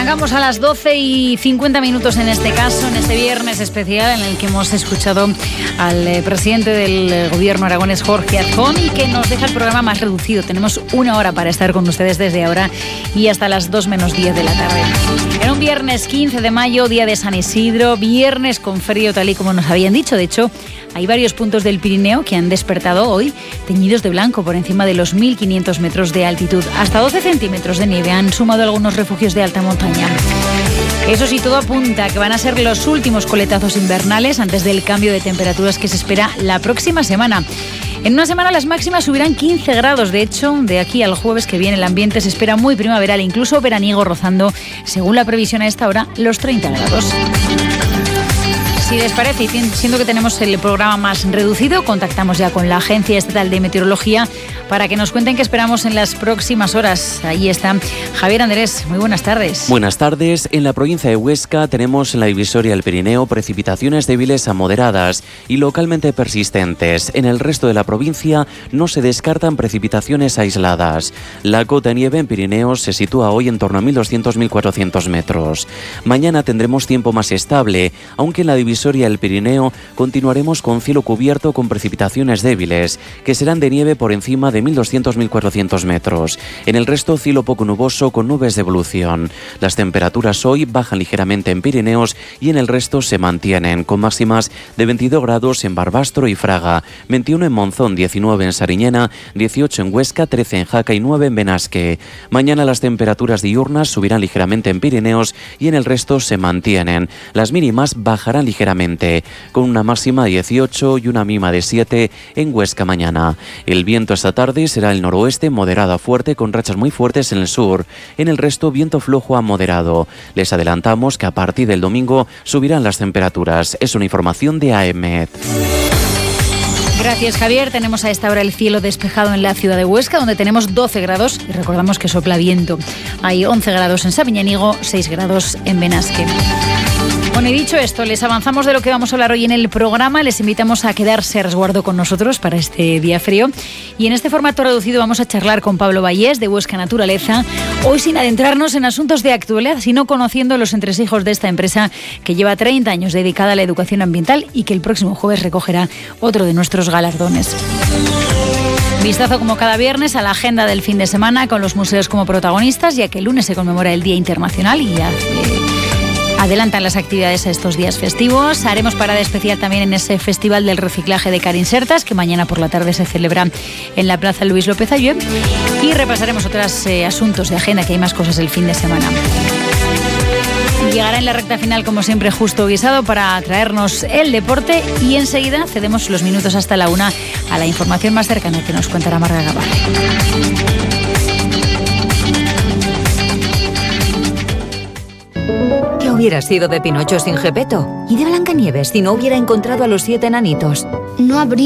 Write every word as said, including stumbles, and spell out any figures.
Arrancamos a las doce y cincuenta minutos en este caso, en este viernes especial en el que hemos escuchado al eh, presidente del gobierno aragonés, Jorge Azcón, y que nos deja el programa más reducido. Tenemos una hora para estar con ustedes desde ahora y hasta las dos menos diez de la tarde. Era un viernes quince de mayo, día de San Isidro, viernes con frío tal y como nos habían dicho. De hecho, hay varios puntos del Pirineo que han despertado hoy teñidos de blanco por encima de los mil quinientos metros de altitud. Hasta doce centímetros de nieve han sumado algunos refugios de alta montaña. Eso sí, todo apunta a que van a ser los últimos coletazos invernales antes del cambio de temperaturas que se espera la próxima semana. En una semana las máximas subirán quince grados. De hecho, de aquí al jueves que viene el ambiente se espera muy primaveral, incluso veraniego, rozando, según la previsión a esta hora, los treinta grados. Si les parece, y siendo que tenemos el programa más reducido, contactamos ya con la Agencia Estatal de Meteorología para que nos cuenten qué esperamos en las próximas horas. Ahí está Javier Andrés. Muy buenas tardes. Buenas tardes. En la provincia de Huesca tenemos en la divisoria del Pirineo precipitaciones débiles a moderadas y localmente persistentes. En el resto de la provincia no se descartan precipitaciones aisladas. La cota de nieve en Pirineos se sitúa hoy en torno a mil doscientos a mil cuatrocientos metros. Mañana tendremos tiempo más estable, aunque en la divisoria del Pirineo continuaremos con cielo cubierto con precipitaciones débiles, que serán de nieve por encima de mil doscientos a mil cuatrocientos metros. En el resto, cielo poco nuboso con nubes de evolución. Las temperaturas hoy bajan ligeramente en Pirineos y en el resto se mantienen, con máximas de veintidós grados en Barbastro y Fraga, veintiuno en Monzón, diecinueve en Sariñena, dieciocho en Huesca, trece en Jaca y nueve en Benasque. Mañana las temperaturas diurnas subirán ligeramente en Pirineos y en el resto se mantienen. Las mínimas bajarán ligeramente, con una máxima de dieciocho y una mínima de siete en Huesca mañana. El viento esta tarde será el noroeste moderado a fuerte, con rachas muy fuertes en el sur. En el resto, viento flojo a moderado. Les adelantamos que a partir del domingo subirán las temperaturas. Es una información de A E M E T. Gracias, Javier. Tenemos a esta hora el cielo despejado en la ciudad de Huesca, donde tenemos doce grados y recordamos que sopla viento. Hay once grados en Sabiñánigo, seis grados en Benasque. Bueno, y dicho esto, les avanzamos de lo que vamos a hablar hoy en el programa. Les invitamos a quedarse a resguardo con nosotros para este día frío. Y en este formato reducido vamos a charlar con Pablo Vallés, de Huesca Naturaleza. Hoy sin adentrarnos en asuntos de actualidad, sino conociendo los entresijos de esta empresa que lleva treinta años dedicada a la educación ambiental y que el próximo jueves recogerá otro de nuestros galardones. Vistazo como cada viernes a la agenda del fin de semana con los museos como protagonistas, ya que el lunes se conmemora el Día Internacional y ya eh, adelantan las actividades a estos días festivos. Haremos parada especial también en ese Festival del Reciclaje de Carinsertas, que mañana por la tarde se celebra en la Plaza Luis López Ayue, y repasaremos otros eh, asuntos de agenda, que hay más cosas el fin de semana. Llegará en la recta final, como siempre, Justo Guisado para traernos el deporte, y enseguida cedemos los minutos hasta la una a la información más cercana que nos contará Marga Gavarre. ¿Qué hubiera sido de Pinocho sin Gepetto? ¿Y de Blancanieves si no hubiera encontrado a los siete enanitos? No habría